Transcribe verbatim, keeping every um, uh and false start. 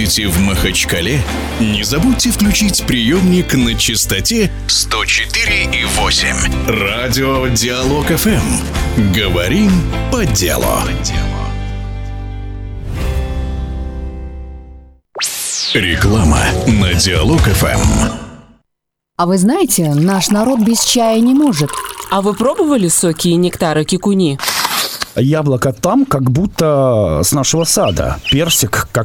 будете в Махачкале, не забудьте включить приемник на частоте сто четыре и восемь. Радио Диалог эф эм. Говорим по делу. Реклама на Диалог эф эм. А вы знаете, наш народ без чая не может. А вы пробовали соки и нектары кикуни? Яблоко там, как будто с нашего сада. Персик, как